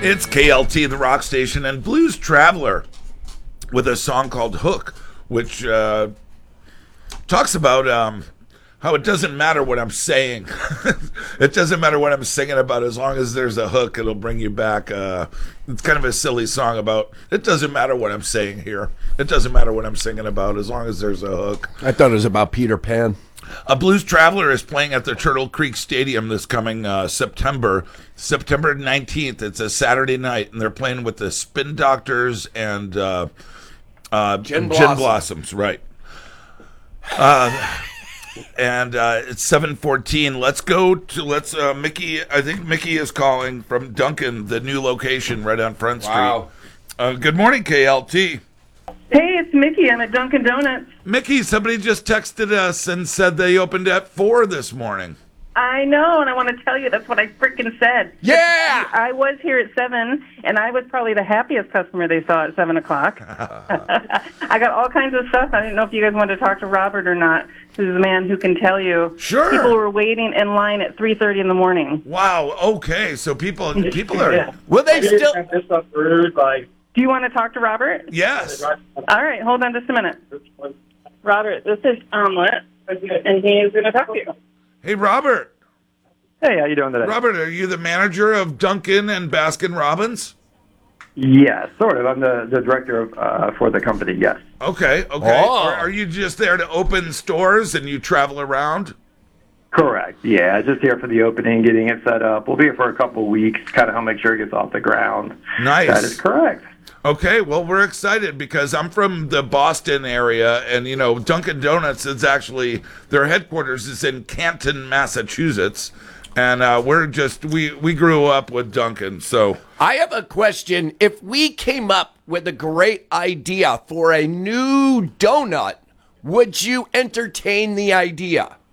It's KLT, the rock station, and Blues Traveler with a song called Hook, which talks about how it doesn't matter what I'm saying. It doesn't matter what I'm singing about. As long as there's a hook, it'll bring you back. It's kind of a silly song about it doesn't matter what I'm saying here. It doesn't matter what I'm singing about as long as there's a hook. I thought it was about Peter Pan. A Blues Traveler is playing at the Turtle Creek Stadium this coming September 19th. It's a Saturday night, and they're playing with the Spin Doctors and Gin Gin Blossoms, right. And it's 7:14. Let's Mickey. I think Mickey is calling from Duncan, the new location right on Front Street. Wow. Good morning, KLT. Hey, it's Mickey. I'm at Dunkin' Donuts. Mickey, somebody just texted us and said they opened at 4 this morning. I know, and I want to tell you that's what I freaking said. Yeah! I was here at 7, and I was probably the happiest customer they saw at 7 o'clock. I got all kinds of stuff. I didn't know if you guys wanted to talk to Robert or not. This is a man who can tell you. Sure. People were waiting in line at 3:30 in the morning. Wow. Okay. So people are. Yeah. Will they still? Do you want to talk to Robert? Yes. All right, hold on just a minute. Robert, this is Omelet, and he's going to talk to you. Hey, Robert. Hey, how you doing today? Robert, are you the manager of Dunkin' and Baskin Robbins? Yes, sort of. I'm the director of for the company. Yes. Okay. Oh. Are you just there to open stores and you travel around? Correct. Yeah, just here for the opening, getting it set up. We'll be here for a couple of weeks, kind of help make sure it gets off the ground. Nice. That is correct. Okay, well, we're excited because I'm from the Boston area, and, you know, Dunkin' Donuts is actually, their headquarters is in Canton, Massachusetts, and we grew up with Dunkin', so. I have a question. If we came up with a great idea for a new donut, would you entertain the idea?